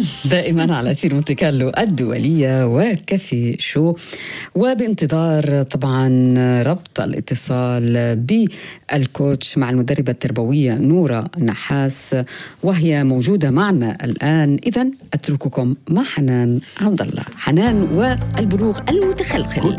دائما على أثير مونتي كارلو الدولية وكافي شو، وبانتظار طبعا ربط الاتصال بالكوتش مع المدربة التربوية نورة نحاس، وهي موجودة معنا الآن. إذن أترككم مع حنان عبد الله، حنان والبلوغ المتخلخل.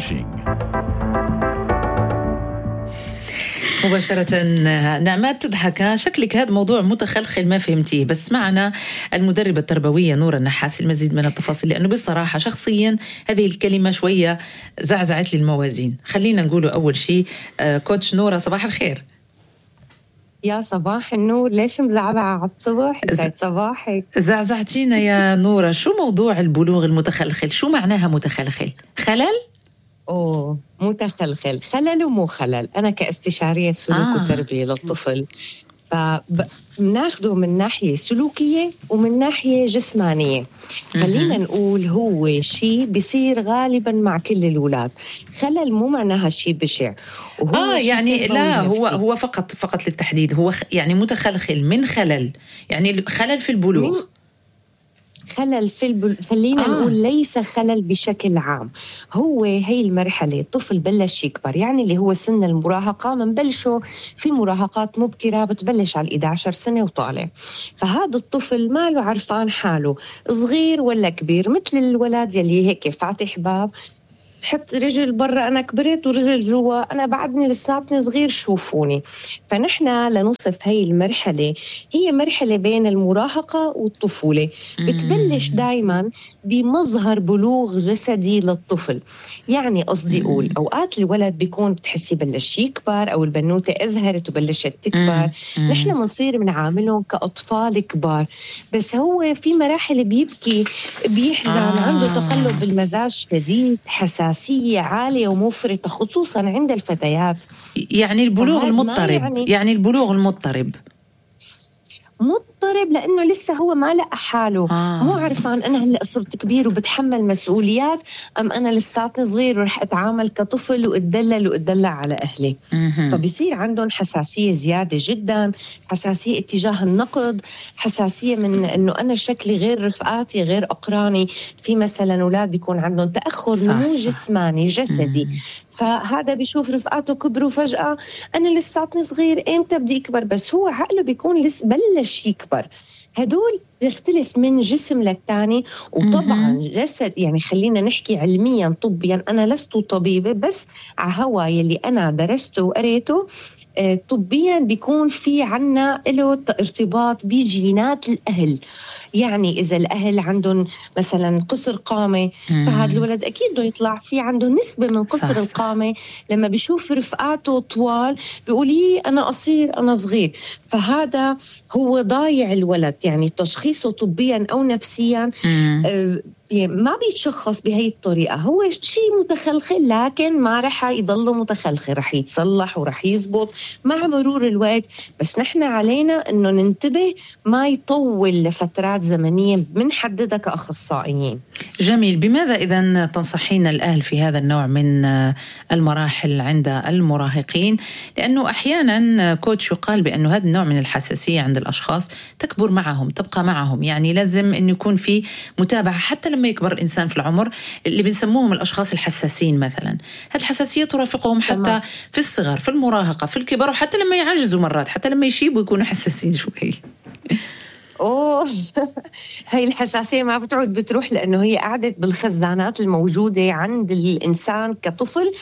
مباشرة نعمات تضحك، شكلك هذا موضوع متخلخل ما فهمتيه، بس معنا المدربة التربوية نورة نحاس المزيد من التفاصيل، لأنه بصراحة شخصيا هذه الكلمة شوية زعزعت لي الموازين. خلينا نقوله أول شيء كوتش نورة، صباح الخير. يا صباح النور، ليش مزعزعة على الصبح؟ صباحك زعزعتينا يا نورة. شو موضوع البلوغ المتخلخل؟ شو معناها متخلخل؟ خلل؟ متخلخل، خلل ومو خلل. أنا كاستشارية سلوك وتربية للطفل فبناخده من ناحية سلوكية ومن ناحية جسمانية. خلينا نقول هو شيء بيصير غالبا مع كل الأولاد. خلل مو معناها شيء بشع، وهو يعني لا هو فقط للتحديد، هو يعني متخلخل من خلل، يعني خلل في البلوغ. خلل في خلينا نقول ليس خلل بشكل عام. هو هي المرحلة الطفل بلش يكبر، يعني اللي هو سن المراهقة. منبلشه في مراهقات مبكرة بتبلش على 11 سنة وطالع. فهذا الطفل ما له عرفان حاله صغير ولا كبير، مثل الولاد يلي هيك فاتح باب حط رجل برا أنا كبرت ورجل جوا أنا بعدني لساتني صغير شوفوني. فنحن لنوصف هاي المرحلة، هي مرحلة بين المراهقة والطفولة. بتبلش دايما بمظهر بلوغ جسدي للطفل. يعني قصدي أقول أوقات الولد بيكون بتحسي بلش يكبر، أو البنوتة أزهرت وبلشت تكبر. نحن منصير بنعاملهم كأطفال كبار، بس هو في مراحل بيبكي، بيحزن، عنده تقلب بالمزاج شديد، حساسية عالية ومفرطة خصوصا عند الفتيات. يعني البلوغ المضطرب، يعني البلوغ المضطرب لأنه لسه هو ما لقى حاله. مو عرفان أنا هلأ صرت كبير وبتحمل مسؤوليات، أم أنا لساتني صغير ورح أتعامل كطفل وأتدلع على أهلي. فبيصير عندهم حساسية زيادة جدا، حساسية اتجاه النقد، حساسية من أنه أنا شكلي غير رفقاتي غير أقراني. في مثلا أولاد بيكون عندهم تأخر نمو جسماني جسدي، فهذا بيشوف رفقاته كبروا فجأة، أنا لساتني صغير إمتى بدي أكبر؟ بس هو عقله بيكون لسه بلش يكبر. هدول بيختلف من جسم للتاني. وطبعا جسد، يعني خلينا نحكي علميا طبيا، أنا لست طبيبة بس على هواي اللي أنا درسته وقريته طبيا بيكون في عنا له ارتباط بجينات الأهل. يعني إذا الأهل عندهم مثلا قصر قامة، فهذا الولد أكيد بده يطلع في عنده نسبة من قصر القامة. لما بيشوف رفقاته طوال بيقولي أنا قصير أنا صغير، فهذا هو ضايع الولد. يعني تشخيصه طبيا أو نفسيا ما بيتشخص بهاي الطريقة. هو شيء متخلخل، لكن ما رح يضل متخلخل، رح يتصلح ورح يزبط مع مرور الوقت. بس نحن علينا أنه ننتبه ما يطول لفترات زمنية بنحددها كأخصائيين. جميل. بماذا إذن تنصحين الأهل في هذا النوع من المراحل عند المراهقين؟ لأنه أحيانا كوتش يقال بأنه هذا النوع من الحساسية عند الأشخاص تكبر معهم، تبقى معهم. يعني لازم أن يكون في متابعة حتى لما يكبر الإنسان في العمر، اللي بنسموهم الأشخاص الحساسين مثلا. هذه الحساسية ترافقهم حتى في الصغر، في المراهقة، في الكبر، وحتى لما يعجزوا مرات، حتى لما يشيبوا يكونوا حساسين شوي. هاي الحساسية ما بتعود بتروح، لأنه هي قعدت بالخزانات الموجودة عند الإنسان كطفل